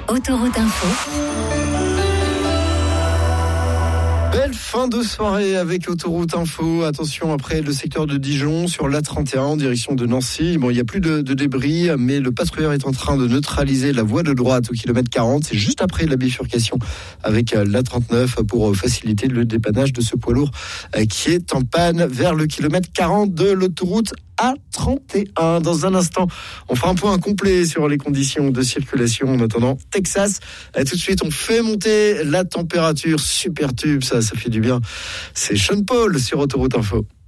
Autoroute Info. Belle fin de soirée avec Autoroute Info. Attention, après le secteur de Dijon, sur l'A31 en direction de Nancy. Bon, il n'y a plus de débris, mais le patrouilleur est en train de neutraliser la voie de droite au kilomètre 40. C'est juste après la bifurcation avec l'A39 pour faciliter le dépannage de ce poids lourd qui est en panne vers le kilomètre 40 de l'autoroute A31. Dans un instant, on fera un point complet sur les conditions de circulation en attendant Texas. Tout de suite, on fait monter la température. Super tube, ça fait du bien. C'est Sean Paul sur Autoroute Info.